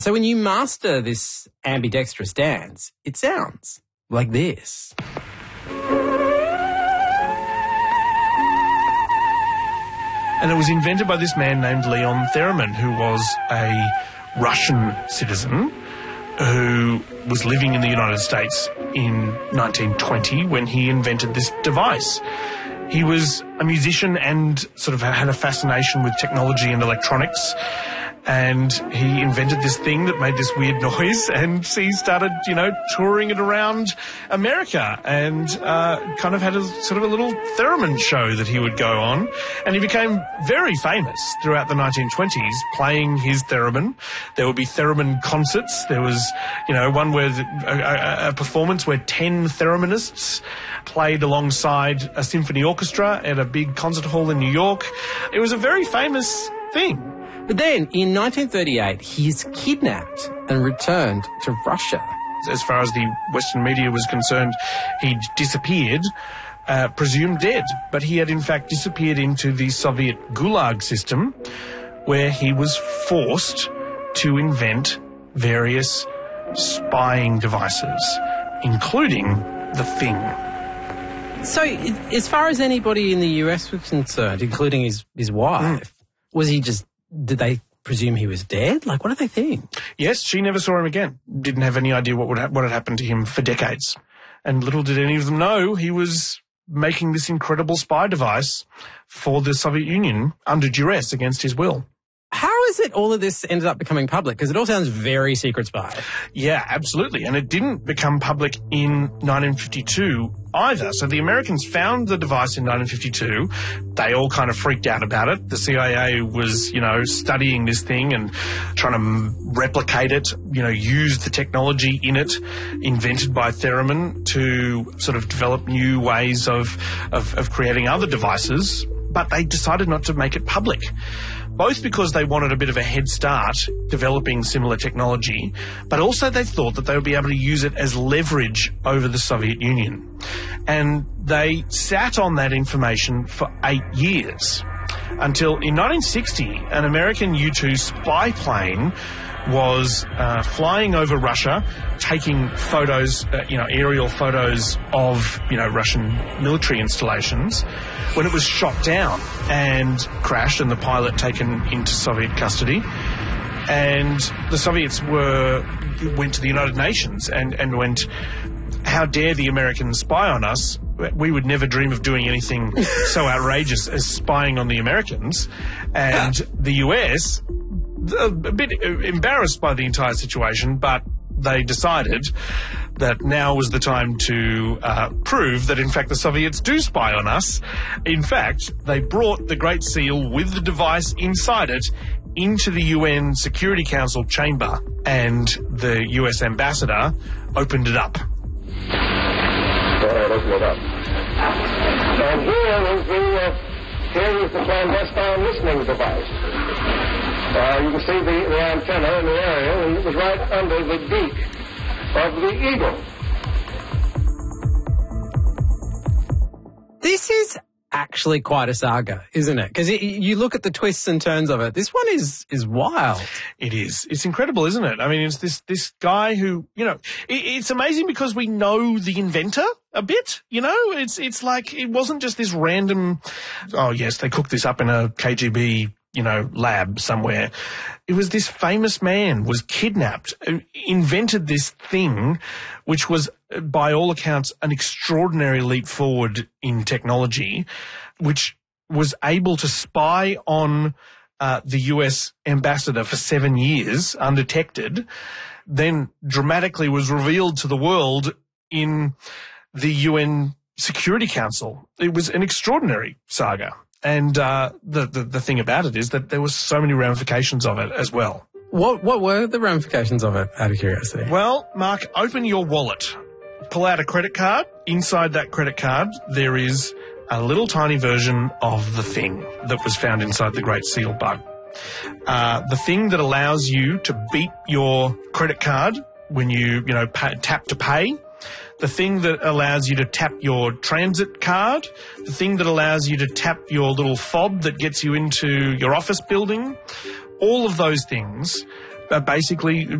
So when you master this ambidextrous dance, it sounds like this. And it was invented by this man named Leon Theremin, who was a Russian citizen who was living in the United States in 1920 when he invented this device. He was a musician and sort of had a fascination with technology and electronics. And he invented this thing that made this weird noise, and he started, touring it around America and kind of had a sort of a little theremin show that he would go on. And he became very famous throughout the 1920s playing his theremin. There would be theremin concerts. There was, one where a performance where 10 thereminists played alongside a symphony orchestra at a big concert hall in New York. It was a very famous thing. But then, in 1938, he's kidnapped and returned to Russia. As far as the Western media was concerned, he'd disappeared, presumed dead. But he had, in fact, disappeared into the Soviet Gulag system, where he was forced to invent various spying devices, including the Thing. So, as far as anybody in the US was concerned, including his wife, was he just... Did they presume he was dead? Like, what did they think? Yes, she never saw him again. Didn't have any idea what had happened to him for decades. And little did any of them know he was making this incredible spy device for the Soviet Union under duress against his will. How is it all of this ended up becoming public? Because it all sounds very secret spy. Yeah, absolutely. And it didn't become public in 1952 either. So the Americans found the device in 1952. They all kind of freaked out about it. The CIA was, studying this thing and trying to replicate it, use the technology in it, invented by Theremin to sort of develop new ways of creating other devices. But they decided not to make it public, both because they wanted a bit of a head start developing similar technology, but also they thought that they would be able to use it as leverage over the Soviet Union. And they sat on that information for 8 years, until in 1960, an American U-2 spy plane was flying over Russia, taking photos, aerial photos of, Russian military installations, when it was shot down and crashed and the pilot taken into Soviet custody. And the Soviets went to the United Nations and went, how dare the Americans spy on us? We would never dream of doing anything so outrageous as spying on the Americans. And the US, a bit embarrassed by the entire situation, but they decided that now was the time to prove that, in fact, the Soviets do spy on us. In fact, they brought the Great Seal with the device inside it into the UN Security Council chamber, and the US ambassador opened it up. Open it up. And here is the clandestine listening device. You can see the antenna in the area, and it was right under the beak of the eagle. This is actually quite a saga, isn't it? Because you look at the twists and turns of it. This one is wild. It is. It's incredible, isn't it? I mean, it's this guy who, it's amazing because we know the inventor a bit, It's like it wasn't just this random, oh, yes, they cooked this up in a KGB lab somewhere. It was this famous man was kidnapped, invented this thing, which was, by all accounts, an extraordinary leap forward in technology, which was able to spy on the US ambassador for 7 years undetected, then dramatically was revealed to the world in the UN Security Council. It was an extraordinary saga. And the thing about it is that there were so many ramifications of it as well. What were the ramifications of it, out of curiosity? Well, Mark, open your wallet. Pull out a credit card. Inside that credit card, there is a little tiny version of the thing that was found inside the Great Seal bug. The thing that allows you to beep your credit card when you tap to pay. The thing that allows you to tap your transit card, the thing that allows you to tap your little fob that gets you into your office building, all of those things basically